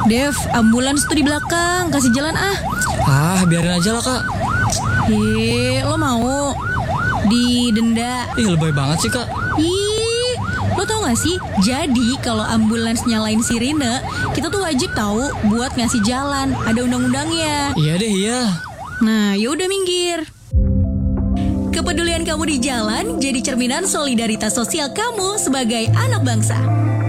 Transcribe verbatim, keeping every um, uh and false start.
Dev, ambulans tuh di belakang, kasih jalan ah. Ah, biarin aja lah kak. Hei, lo mau didenda? Ih, lebay banget sih kak. Ih, lo tau gak sih? Jadi kalau ambulans nyalain sirine, kita tuh wajib tahu buat ngasih jalan. Ada undang-undangnya. Iya deh, iya. Nah, yaudah minggir. Kepedulian kamu di jalan jadi cerminan solidaritas sosial kamu sebagai anak bangsa.